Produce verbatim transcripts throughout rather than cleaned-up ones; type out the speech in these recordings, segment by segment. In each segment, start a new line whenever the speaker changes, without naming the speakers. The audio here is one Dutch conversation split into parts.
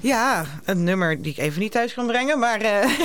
Ja, een nummer die ik even niet thuis kan brengen, maar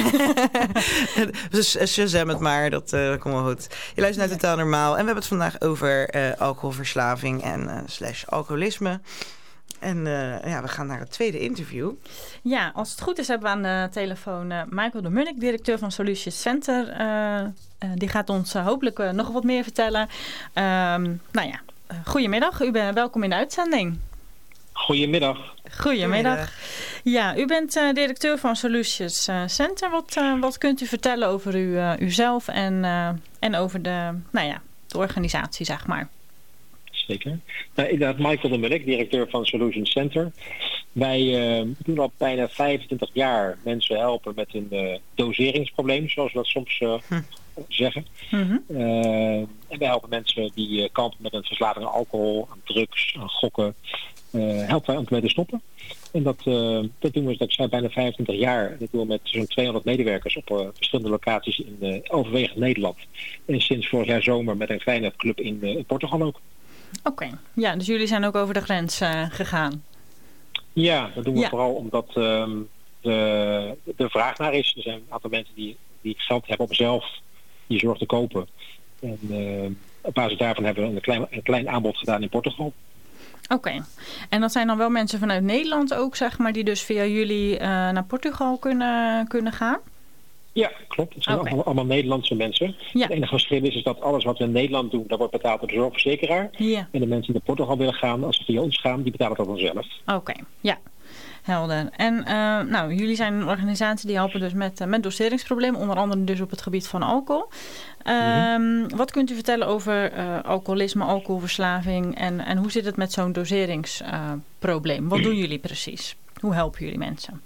uh, dus Shazam het maar, dat uh, komt wel goed. Je luistert naar Totaal Normaal en we hebben het vandaag over uh, alcoholverslaving en uh, slash alcoholisme. En uh, ja, we gaan naar het tweede interview.
Ja, als het goed is hebben we aan de telefoon uh, Michael de Munnik, directeur van Solutions Center. Uh, uh, die gaat ons uh, hopelijk uh, nog wat meer vertellen. Uh, nou ja, uh, goedemiddag. U bent welkom in de uitzending.
Goedemiddag.
Goedemiddag. Ja, u bent uh, directeur van Solutions uh, Center. Wat, uh, wat kunt u vertellen over u, uh, uzelf en, uh, en over de, nou ja, de organisatie, zeg maar?
Zeker. Nou, inderdaad, Michael de Munnik, directeur van Solutions Center. Wij uh, doen al bijna vijfentwintig jaar mensen helpen met een uh, doseringsprobleem, zoals we dat soms uh, hm. zeggen. Mm-hmm. Uh, en wij helpen mensen die uh, kampen met een verslaving aan alcohol, aan drugs, aan gokken. Uh, helpen wij om mee te stoppen. En dat, uh, dat doen we, dat zijn bijna vijfentwintig jaar. Dat doen we met zo'n tweehonderd medewerkers op uh, verschillende locaties in uh, overwegend Nederland. En sinds vorig jaar zomer met een kleine club in, uh, in Portugal ook.
Oké, okay. Ja, dus jullie zijn ook over de grens uh, gegaan?
Ja, dat doen we
ja.
vooral omdat uh, de, de vraag naar is. Er zijn een aantal mensen die, die geld hebben om zelf die zorg te kopen. En uh, op basis daarvan hebben we een klein, een klein aanbod gedaan in Portugal.
Oké, okay. En dat zijn dan wel mensen vanuit Nederland ook, zeg maar, die dus via jullie uh, naar Portugal kunnen, kunnen gaan?
Ja, klopt. Het zijn okay. allemaal, allemaal Nederlandse mensen. Ja. Het enige verschil is, is dat alles wat we in Nederland doen, dat wordt betaald door de zorgverzekeraar.
Ja.
En de mensen die naar Portugal willen gaan, als ze via ons gaan, die betalen dat dan zelf.
Oké, okay. Ja. Helder. En uh, nou, jullie zijn een organisatie die helpen dus met, uh, met doseringsproblemen, onder andere dus op het gebied van alcohol. Uh, mm-hmm. Wat kunt u vertellen over uh, alcoholisme, alcoholverslaving en, en hoe zit het met zo'n doseringsprobleem? Uh, wat doen jullie precies? Hoe helpen jullie mensen?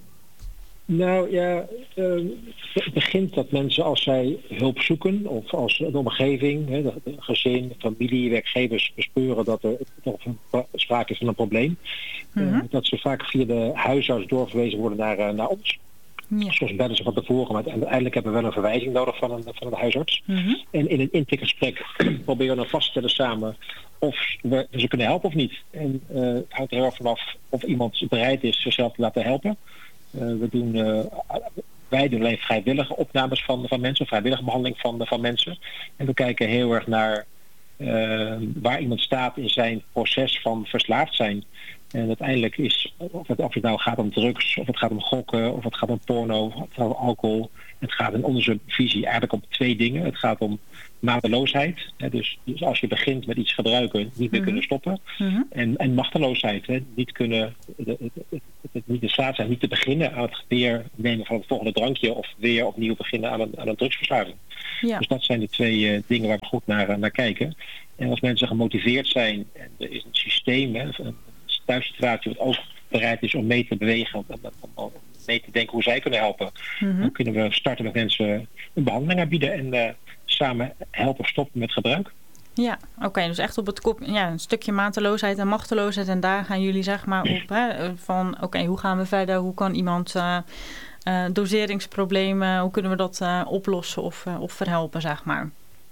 Nou ja, uh, het begint dat mensen als zij hulp zoeken of als de omgeving, hè, de, de gezin, familie, werkgevers bespeuren dat er toch sprake is van een probleem. Mm-hmm. Uh, dat ze vaak via de huisarts doorverwezen worden naar, uh, naar ons. Ja. Soms bellen ze van tevoren, maar uiteindelijk hebben we wel een verwijzing nodig van een, van een huisarts. Mm-hmm. En in een intakegesprek proberen we dan vast te stellen samen of we ze kunnen helpen of niet. En uh, het hangt er heel erg vanaf of iemand bereid is zichzelf te laten helpen. Uh, we doen, uh, wij doen alleen vrijwillige opnames van, van mensen, vrijwillige behandeling van, van mensen. En we kijken heel erg naar uh, waar iemand staat in zijn proces van verslaafd zijn. En uiteindelijk is, of het, of het nou gaat om drugs, of het gaat om gokken, of het gaat om porno, of het gaat om alcohol. Het gaat in onze visie eigenlijk om twee dingen. Het gaat om mateloosheid. Hè, dus, dus als je begint met iets gebruiken, niet meer mm-hmm. kunnen stoppen. Mm-hmm. En, en machteloosheid. Hè, niet kunnen, de, de, de, de, niet in staat zijn, niet te beginnen aan het weer nemen van het volgende drankje, of weer opnieuw beginnen aan een, aan een drugsverslaving. Ja. Dus dat zijn de twee uh, dingen waar we goed naar, uh, naar kijken. En als mensen gemotiveerd zijn, en er is een systeem, hè, een thuissituatie wat ook bereid is om mee te bewegen, om, om, om mee te denken hoe zij kunnen helpen. Mm-hmm. Dan kunnen we starten met mensen een behandeling aanbieden en uh, samen helpen stoppen met gebruik.
Ja, oké, okay, dus echt op het kop, ja, een stukje mateloosheid en machteloosheid en daar gaan jullie zeg maar op, hè, van oké, okay, hoe gaan we verder, hoe kan iemand uh, uh, doseringsproblemen, hoe kunnen we dat uh, oplossen of, uh, of verhelpen, zeg maar.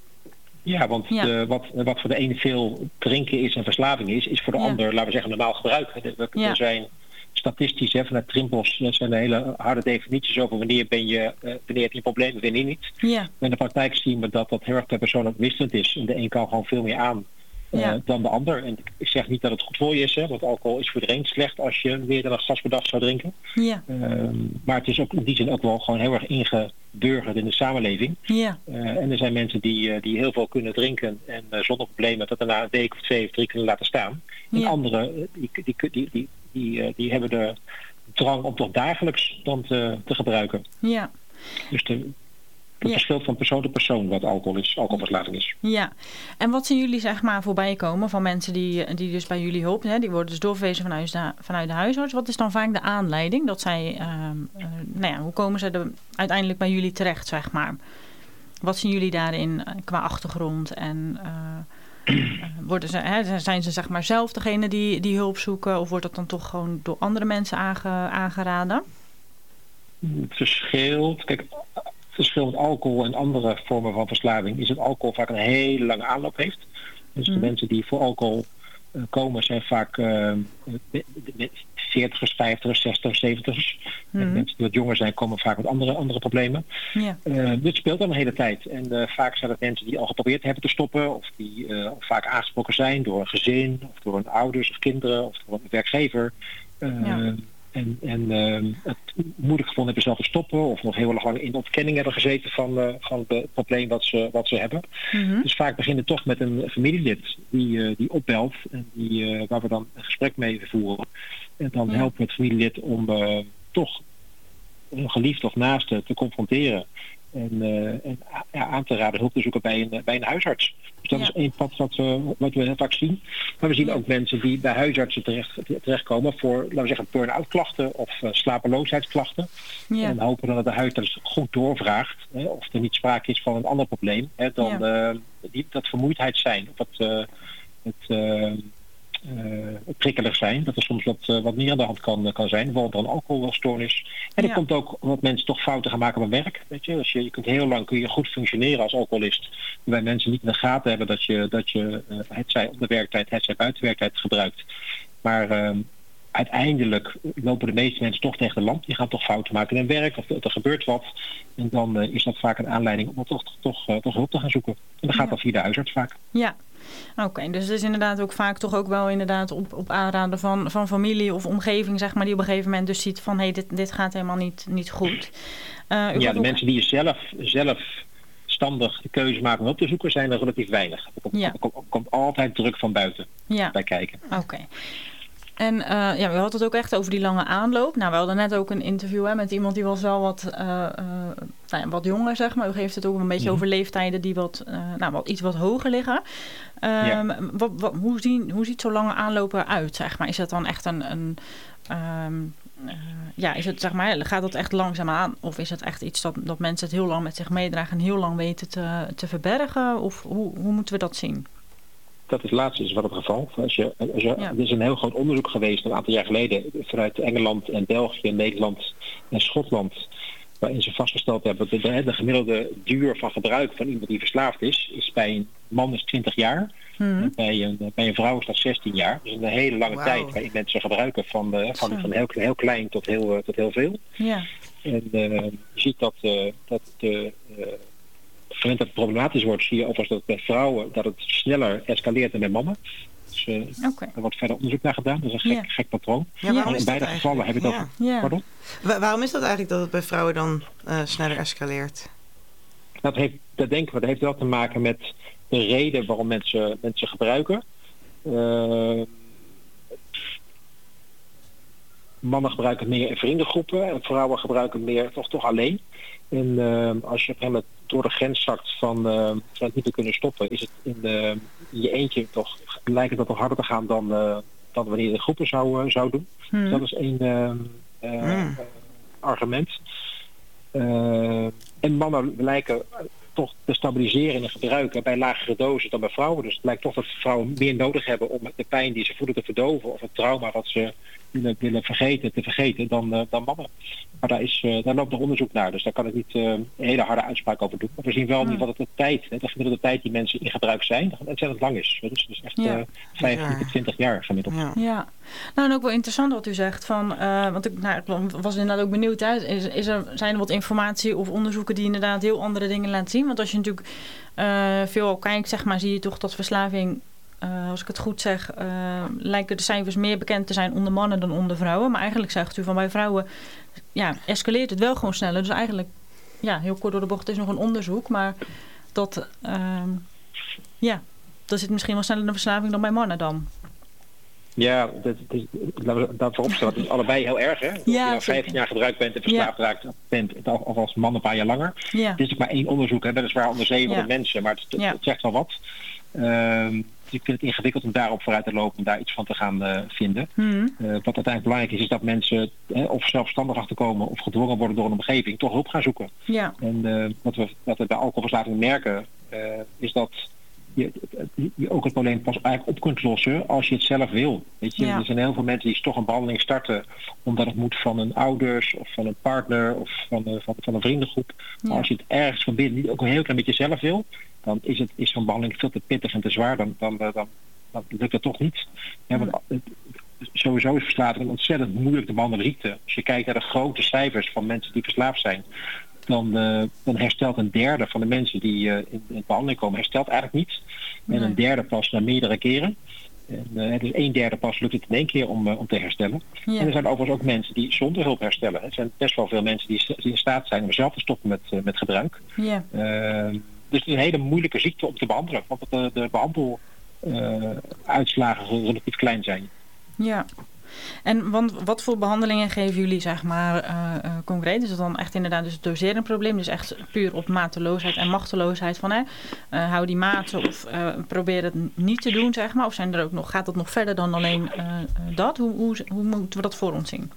Ja, want ja. De, wat, wat voor de ene veel drinken is en verslaving is, is voor de ja. ander, laten we zeggen, normaal gebruik. We, ja. Er zijn statistisch, hè, vanuit Trimbos, er zijn hele harde definities over wanneer ben je, uh, wanneer heb je een probleem en wanneer niet.
Ja.
In de praktijk zien we dat dat heel erg per persoon ook wisselend is. En de een kan gewoon veel meer aan uh, ja. dan de ander. En ik zeg niet dat het goed voor je is, hè, want alcohol is voor iedereen slecht als je meer dan een glas per dag zou drinken.
Ja.
Uh, maar het is ook in die zin ook wel gewoon heel erg ingeburgerd in de samenleving.
Ja.
Uh, en er zijn mensen die, uh, die heel veel kunnen drinken en uh, zonder problemen dat daarna een week of twee of drie kunnen laten staan. En ja. anderen, uh, die, die, die, die, die, die, uh, die hebben de drang om toch dagelijks dan te, te gebruiken.
Ja.
Dus de, het ja. verschilt van persoon tot persoon wat alcohol is, alcoholverslaving is.
Ja, en wat zien jullie zeg maar voorbij komen van mensen die, die dus bij jullie hulp, hè, die worden dus doorverwezen vanuit de, vanuit de huisarts. Wat is dan vaak de aanleiding dat zij, uh, uh, nou ja, hoe komen ze er uiteindelijk bij jullie terecht, zeg maar? Wat zien jullie daarin uh, qua achtergrond en uh, uh, worden ze, hè, zijn ze zeg maar zelf degene die, die hulp zoeken of wordt dat dan toch gewoon door andere mensen aange, aangeraden?
Het verschilt. Kijk, het verschil met alcohol en andere vormen van verslaving is dat alcohol vaak een hele lange aanloop heeft. Dus mm. de mensen die voor alcohol uh, komen zijn vaak uh, veertigers, vijftigers, zestigers, zeventigers. Mm-hmm. En mensen die wat jonger zijn komen vaak met andere, andere problemen. Ja. Uh, dit speelt al een hele tijd. En uh, vaak zijn het mensen die al geprobeerd hebben te stoppen. Of die uh, vaak aangesproken zijn door een gezin. Of door een ouders of kinderen. Of door een werkgever. Uh, ja. En, en uh, het moeilijk gevonden hebben zelf te stoppen. Of nog heel lang in ontkenning hebben gezeten van, uh, van het probleem wat ze, wat ze hebben. Mm-hmm. Dus vaak beginnen toch met een familielid die, uh, die opbelt. En die, uh, waar we dan een gesprek mee voeren. En dan ja. helpen we het familielid om uh, toch een geliefde of naaste te confronteren. En, uh, en ja, aan te raden hulp te zoeken bij een, bij een huisarts. Dus dat ja. is één pad wat we, wat we heel vaak zien. Maar we zien ja. ook mensen die bij huisartsen terecht, terechtkomen voor, laten we zeggen, burn-out klachten of uh, slapeloosheidsklachten. Ja. En hopen dan dat de huisarts goed doorvraagt, hè, of er niet sprake is van een ander probleem. Hè, dan ja. uh, die, dat vermoeidheid zijn. Of het, uh, het uh, Uh, prikkelig zijn, dat er soms wat, uh, wat meer aan de hand kan, kan zijn, bijvoorbeeld een alcoholstoornis. En er ja. komt ook wat mensen toch fouten gaan maken op werk. Weet je? Dus je, je kunt heel lang kun je goed functioneren als alcoholist, waarbij mensen niet in de gaten hebben dat je, dat je uh, het zij op de werktijd, het zij buiten werktijd gebruikt. Maar uh, uiteindelijk lopen de meeste mensen toch tegen de lamp. Die gaan toch fouten maken in hun werk, of er gebeurt wat. En dan uh, is dat vaak een aanleiding om toch, toch, uh, toch hulp te gaan zoeken. En dan gaat ja. dat via de huisarts vaak.
Ja. Oké, okay, dus het is inderdaad ook vaak toch ook wel inderdaad op, op aanraden van, van familie of omgeving, zeg maar, die op een gegeven moment dus ziet van hé, hey, dit, dit gaat helemaal niet, niet goed. Uh,
ja, de ook... mensen die je zelf, zelfstandig de keuze maken om op te zoeken, zijn er relatief weinig. Er komt, ja. er komt, er komt altijd druk van buiten ja. bij kijken.
Oké. Okay. En uh, ja, we hadden het ook echt over die lange aanloop. Nou, we hadden net ook een interview hè, met iemand die was wel wat, uh, uh, nou ja, wat jonger, zeg maar. U geeft het ook een beetje mm-hmm. over leeftijden die wat, uh, nou, wat iets wat hoger liggen. Um, ja. wat, wat, hoe, zien, hoe ziet zo'n lange aanloop eruit, zeg maar? Is dat dan echt een... een um, uh, ja, is het, zeg maar, gaat dat echt langzaam aan? Of is het echt iets dat, dat mensen het heel lang met zich meedragen en heel lang weten te, te verbergen? Of hoe, hoe moeten we dat zien?
Dat is laatste is wel het geval. Als je, als je, ja. Er is een heel groot onderzoek geweest een aantal jaar geleden vanuit Engeland en België, Nederland en Schotland, waarin ze vastgesteld hebben dat de, de gemiddelde duur van gebruik van iemand die verslaafd is, is bij een man is twintig jaar. Hmm. En bij een, bij een vrouw is dat zestien jaar. Dus een hele lange wow. tijd waarin mensen gebruiken van, uh, van, van heel, heel klein tot heel, uh, tot heel veel. Ja. En uh, je ziet dat, uh, dat de... Uh, op het moment dat het problematisch wordt, zie je overigens dat bij vrouwen dat het sneller escaleert dan bij mannen. Dus uh, okay. Er wordt verder onderzoek naar gedaan. Dat is een gek, ja. gek patroon. Ja, maar in beide gevallen heb ik dat...
Ja. Pardon? Wa- waarom is dat eigenlijk dat het bij vrouwen dan uh, sneller escaleert?
Dat, heeft, dat denken we, dat heeft wel te maken met de reden waarom mensen, mensen gebruiken. Uh, mannen gebruiken meer in vriendengroepen en vrouwen gebruiken meer toch, toch alleen. En uh, als je op een gegeven moment door de grens zakt van, uh, van het niet te kunnen stoppen, is het in, de, in je eentje toch, lijkt het dat toch harder te gaan dan, uh, dan wanneer je de groepen zou, uh, zou doen. Hmm. Dus dat is één uh, uh, hmm. argument. Uh, en mannen lijken toch te stabiliseren in het gebruiken bij lagere dosis dan bij vrouwen. Dus het lijkt toch dat vrouwen meer nodig hebben om de pijn die ze voelen te verdoven of het trauma wat ze willen, willen vergeten te vergeten dan, uh, dan mannen. Maar daar, is, uh, daar loopt nog onderzoek naar, dus daar kan ik niet uh, een hele harde uitspraak over doen. Maar we zien wel niet wat de tijd, hè, de gemiddelde tijd die mensen in gebruik zijn, dat ontzettend lang is. Dus, dus echt uh, vijftien tot twintig jaar gemiddeld.
Ja. ja, nou en ook wel interessant wat u zegt, van, uh, want ik, nou, ik was inderdaad ook benieuwd, hè, is, is er, zijn er wat informatie of onderzoeken die inderdaad heel andere dingen laten zien? Want als je natuurlijk uh, veel kijkt, zeg maar, zie je toch dat verslaving, Uh, als ik het goed zeg, uh, lijken de cijfers meer bekend te zijn onder mannen dan onder vrouwen. Maar eigenlijk zegt u van bij vrouwen, ja, escaleert het wel gewoon sneller. Dus eigenlijk, ja, heel kort door de bocht is nog een onderzoek. Maar dat, uh, ja, dat zit misschien wel sneller in de verslaving dan bij mannen dan.
Ja, dat, dat, laten we dat vooropstellen. Het is allebei heel erg, hè? Als ja, je nou vijftien jaar gebruikt bent en verslaafd ja. raakt bent, of als man een paar jaar langer. Ja. Het is ook maar één onderzoek, hè? Weliswaar onder zevenhonderd ja. mensen, maar het, het, ja. het zegt wel wat. Uh, ik vind het ingewikkeld om daarop vooruit te lopen, om daar iets van te gaan uh, vinden. Mm. Uh, wat uiteindelijk belangrijk is, is dat mensen uh, of zelfstandig achterkomen of gedwongen worden door een omgeving, toch hulp gaan zoeken. Ja. En uh, wat, we, wat we bij alcoholverslaving merken, uh, is dat je, je ook het probleem pas eigenlijk op kunt lossen als je het zelf wil. Weet je? Ja. Er zijn heel veel mensen die toch een behandeling starten omdat het moet van een ouders of van een partner of van, uh, van, van een vriendengroep. Ja. Maar als je het ergens van binnen niet ook een heel klein beetje zelf wil, dan is, het, is zo'n behandeling veel te pittig en te zwaar. Dan, dan, dan, dan lukt het toch niet. Ja, want het, sowieso is verslaving een ontzettend moeilijk te behandelen ziekte. Als je kijkt naar de grote cijfers van mensen die verslaafd zijn, dan, uh, dan herstelt een derde van de mensen die uh, in, in behandeling komen, herstelt eigenlijk niet. En nee. een derde pas na meerdere keren. En, uh, dus een derde pas lukt het in één keer om, uh, om te herstellen. Ja. En er zijn overigens ook mensen die zonder hulp herstellen. Er zijn best wel veel mensen die, die in staat zijn om zelf te stoppen met, uh, met gebruik. Ja. Uh, dus het is een hele moeilijke ziekte om te behandelen. Want de, de behandeluitslagen uh, relatief klein zijn.
Ja. En want wat voor behandelingen geven jullie, zeg maar, uh, uh, concreet? Is het dan echt inderdaad dus het doserenprobleem? Dus echt puur op mateloosheid en machteloosheid van, hè, uh, hou die maten of uh, probeer het niet te doen, zeg maar? Of zijn er ook nog, gaat dat nog verder dan alleen uh, uh, dat? Hoe, hoe, hoe moeten we dat voor ons zien?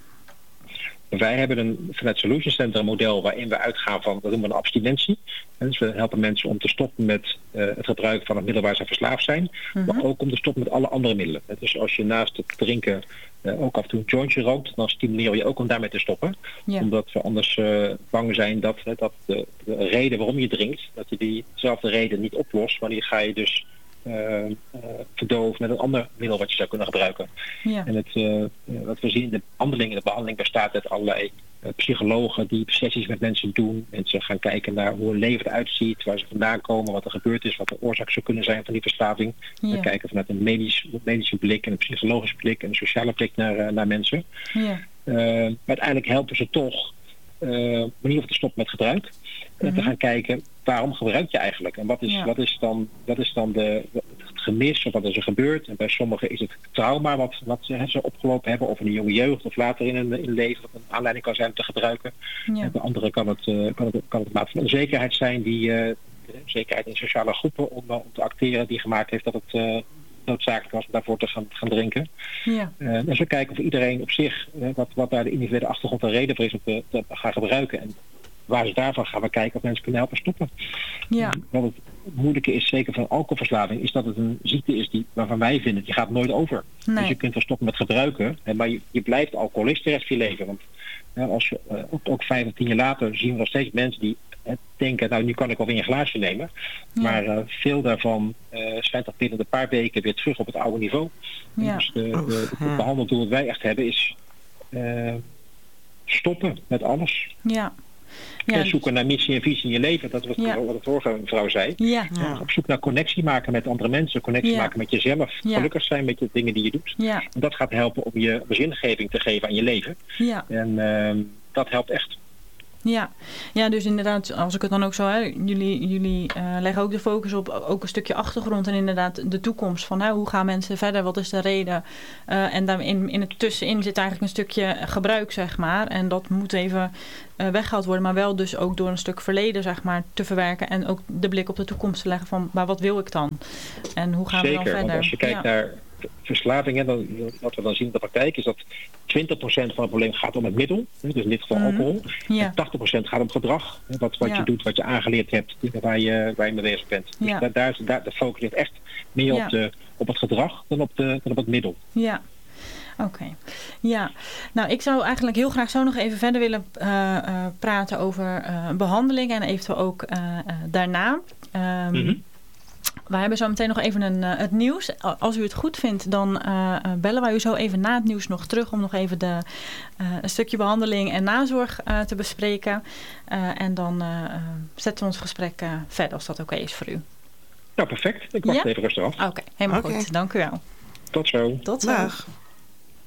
Wij hebben een, vanuit Solution Center een model waarin we uitgaan van, dat noemen we een abstinentie. En dus we helpen mensen om te stoppen met uh, het gebruik van het middel waar ze verslaafd zijn. Mm-hmm. Maar ook om te stoppen met alle andere middelen. Dus als je naast het drinken uh, ook af en toe een jointje rookt, dan stimuleren we je ook om daarmee te stoppen. Yeah. Omdat we anders uh, bang zijn dat, uh, dat de, de reden waarom je drinkt, dat je diezelfde reden niet oplost. Maar die ga je dus Uh, uh, verdoven met een ander middel wat je zou kunnen gebruiken. Ja. En het, uh, wat we zien in de behandeling, in de behandeling bestaat uit allerlei uh, psychologen die sessies met mensen doen. Mensen gaan kijken naar hoe hun leven eruit ziet, waar ze vandaan komen, wat er gebeurd is, wat de oorzaak zou kunnen zijn van die verslaving. Ja. We kijken vanuit een medisch, medische blik en een psychologische blik en een sociale blik naar, uh, naar mensen. Ja. Uh, maar uiteindelijk helpen ze toch uh, manier om te stoppen met gebruik. En mm-hmm. te gaan kijken, waarom gebruik je eigenlijk? En wat is, ja. wat is dan, wat is dan de, het gemis of wat is er gebeurd? En bij sommigen is het trauma wat, wat ze, ze opgelopen hebben, of in de jonge jeugd of later in een, in een leven, wat een aanleiding kan zijn om te gebruiken. Ja. En bij anderen kan het, uh, kan het, kan het maat van onzekerheid zijn, die uh, zekerheid in sociale groepen om, om te acteren, die gemaakt heeft dat het uh, noodzakelijk was om daarvoor te gaan, gaan drinken. Ja. Uh, en zo kijken of iedereen op zich, uh, wat, wat daar de individuele achtergrond en reden voor is om te, te gaan gebruiken. En waar ze daarvan gaan we kijken of mensen kunnen helpen stoppen. Ja. Wat het moeilijke is, zeker van alcoholverslaving, is dat het een ziekte is die, waarvan wij vinden, die gaat nooit over. Nee. Dus je kunt wel stoppen met gebruiken, maar je, je blijft alcoholist de rest van je leven. Want ja, als je, uh, ook, ook vijf of tien jaar later zien we nog steeds mensen die uh, denken, nou nu kan ik alweer een glaasje nemen. Ja. Maar uh, veel daarvan uh, schijnt dat binnen een paar weken weer terug op het oude niveau. Ja. Dus de, de, de ja. behandeldoel wat wij echt hebben is uh, stoppen met alles.
Ja.
Ja, en zoeken naar missie en visie in je leven. Dat is wat, ja. wat de vorige mevrouw zei.
Ja. Ja.
Op zoek naar connectie maken met andere mensen. Connectie ja. maken met jezelf. Ja. Gelukkig zijn met de dingen die je doet.
Ja.
En dat gaat helpen om je zingeving te geven aan je leven.
Ja.
En uh, dat helpt echt.
Ja. ja, dus inderdaad, als ik het dan ook zo... Hè, jullie jullie uh, leggen ook de focus op ook een stukje achtergrond... en inderdaad de toekomst van hè, hoe gaan mensen verder, wat is de reden... Uh, en daar in, in het tussenin zit eigenlijk een stukje gebruik, zeg maar... en dat moet even uh, weggehaald worden... maar wel dus ook door een stuk verleden, zeg maar, te verwerken... en ook de blik op de toekomst te leggen van... maar wat wil ik dan? En hoe gaan
Zeker,
we dan verder?
Want als je kijkt ja. naar verslavingen, dan, wat we dan zien in de praktijk is dat twintig procent van het probleem gaat om het middel, dus in dit geval mm. alcohol. Ja. En tachtig procent gaat om gedrag, wat, wat ja. je doet, wat je aangeleerd hebt, waar je, waar je mee bezig bent. Dus ja. daar, daar, daar, de focus ligt echt meer ja. op, de, op het gedrag dan op, de, dan op het middel.
Ja. Oké, okay. ja. Nou, ik zou eigenlijk heel graag zo nog even verder willen uh, uh, praten over uh, behandeling en eventueel ook uh, uh, daarna. Um, mm-hmm. We hebben zo meteen nog even een, uh, het nieuws. Als u het goed vindt, dan uh, bellen wij u zo even na het nieuws nog terug... om nog even de, uh, een stukje behandeling en nazorg uh, te bespreken. Uh, en dan uh, zetten we ons gesprek uh, verder, als dat oké okay is voor u.
Nou, perfect. Ik wacht ja? even rustig af.
Oké, okay, helemaal okay. goed. Dank u wel.
Tot zo.
Tot zo. Dag.